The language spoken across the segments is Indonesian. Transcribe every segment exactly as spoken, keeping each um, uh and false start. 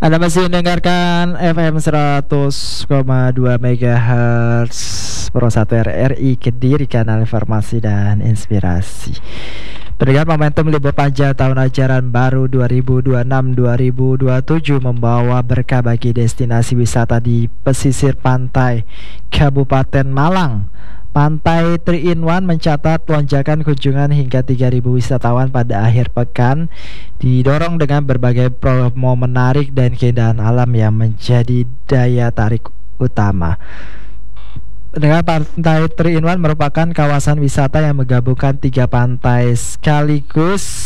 Anda masih mendengarkan F M seratus koma dua megahertz Pro satu R R I Kediri, kanal informasi dan inspirasi. Pendengar, momentum libur panjang tahun ajaran baru dua ribu dua puluh enam dua ribu dua puluh tujuh membawa berkah bagi destinasi wisata di pesisir pantai Kabupaten Malang. Pantai three in one mencatat lonjakan kunjungan hingga tiga ribu wisatawan pada akhir pekan, didorong dengan berbagai promo menarik dan keindahan alam yang menjadi daya tarik utama. Dengan Pantai three in one merupakan kawasan wisata yang menggabungkan tiga pantai sekaligus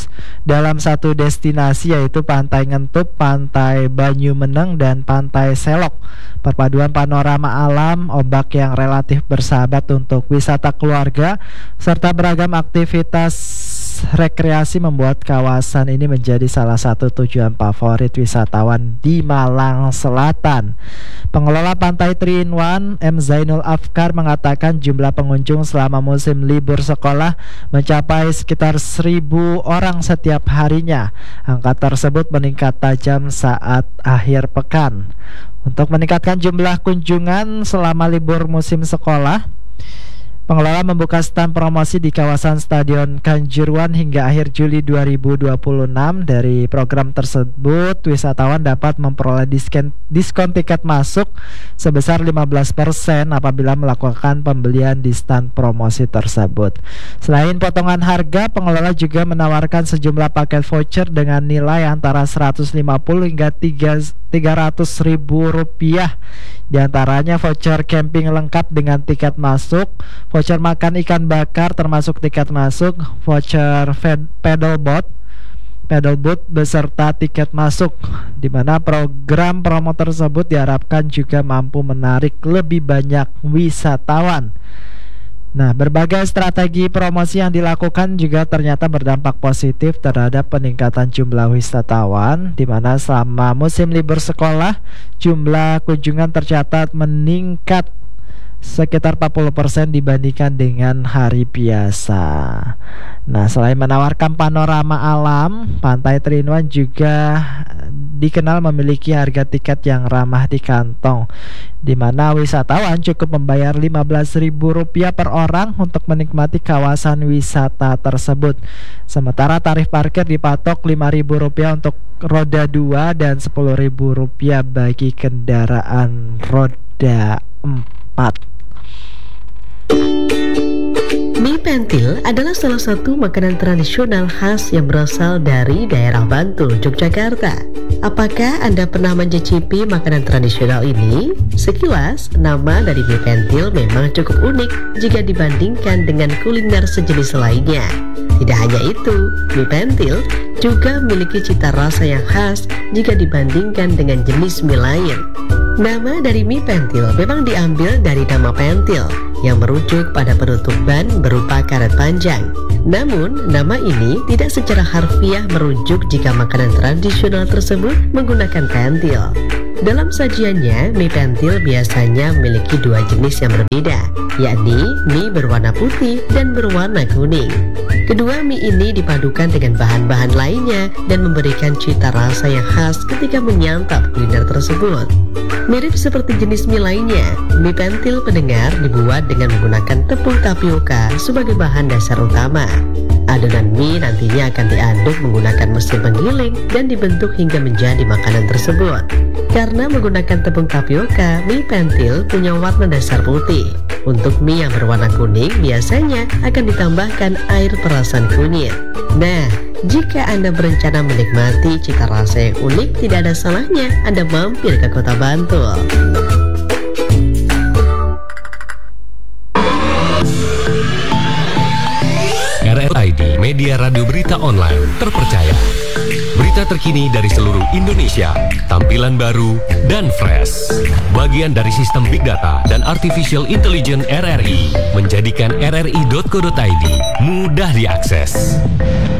dalam satu destinasi, yaitu Pantai Ngentup, Pantai Banyumeneng, dan Pantai Selok. Perpaduan panorama alam, ombak yang relatif bersahabat untuk wisata keluarga, serta beragam aktivitas rekreasi membuat kawasan ini menjadi salah satu tujuan favorit wisatawan di Malang Selatan. Pengelola Pantai three in one, M. Zainul Afkar, mengatakan jumlah pengunjung selama musim libur sekolah mencapai sekitar seribu orang setiap harinya. Angka tersebut meningkat tajam saat akhir pekan. Untuk meningkatkan jumlah kunjungan selama libur musim sekolah, pengelola membuka stand promosi di kawasan Stadion Kanjuruhan hingga akhir Juli dua ribu dua puluh enam. Dari program tersebut, wisatawan dapat memperoleh diskon, diskon tiket masuk sebesar lima belas persen apabila melakukan pembelian di stand promosi tersebut. Selain potongan harga, pengelola juga menawarkan sejumlah paket voucher dengan nilai antara seratus lima puluh hingga tiga ratus ribu rupiah. Di antaranya voucher camping lengkap dengan tiket masuk, voucher makan ikan bakar termasuk tiket masuk, voucher paddleboard, paddleboard beserta tiket masuk, di mana program promo tersebut diharapkan juga mampu menarik lebih banyak wisatawan. Nah, berbagai strategi promosi yang dilakukan juga ternyata berdampak positif terhadap peningkatan jumlah wisatawan, di mana selama musim libur sekolah jumlah kunjungan tercatat meningkat sekitar empat puluh persen dibandingkan dengan hari biasa. Nah, selain menawarkan panorama alam, Pantai three in one juga dikenal memiliki harga tiket yang ramah di kantong, di mana wisatawan cukup membayar lima belas ribu rupiah per orang untuk menikmati kawasan wisata tersebut. Sementara tarif parkir dipatok lima ribu rupiah untuk roda dua dan sepuluh ribu rupiah bagi kendaraan roda empat. Mie pentil adalah salah satu makanan tradisional khas yang berasal dari daerah Bantul, Yogyakarta. Apakah Anda pernah mencicipi makanan tradisional ini? Sekilas, nama dari mie pentil memang cukup unik jika dibandingkan dengan kuliner sejenis lainnya. Tidak hanya itu, mie pentil juga memiliki cita rasa yang khas jika dibandingkan dengan jenis mie lain. Nama dari mie pentil memang diambil dari nama pentil yang merujuk pada penutup ban berupa karet panjang. Namun, nama ini tidak secara harfiah merujuk jika makanan tradisional tersebut menggunakan pentil. Dalam sajiannya, mie pentil biasanya memiliki dua jenis yang berbeda, yakni mie berwarna putih dan berwarna kuning. Kedua mie ini dipadukan dengan bahan-bahan lainnya dan memberikan cita rasa yang khas ketika menyantap kuliner tersebut. Mirip seperti jenis mie lainnya, mie pentil pendengar dibuat dengan menggunakan tepung tapioka sebagai bahan dasar utama. Adonan mie nantinya akan diaduk menggunakan mesin penggiling dan dibentuk hingga menjadi makanan tersebut. Karena menggunakan tepung tapioka, mie pentil punya warna dasar putih. Untuk mie yang berwarna kuning biasanya akan ditambahkan air perasan kunyit. Nah, jika Anda berencana menikmati cita rasa yang unik, tidak ada salahnya Anda mampir ke kota Bantul. R R I D Media Radio Berita Online terpercaya. Berita terkini dari seluruh Indonesia, tampilan baru dan fresh. Bagian dari sistem Big Data dan Artificial Intelligence R R I menjadikan r r i dot co dot i d mudah diakses.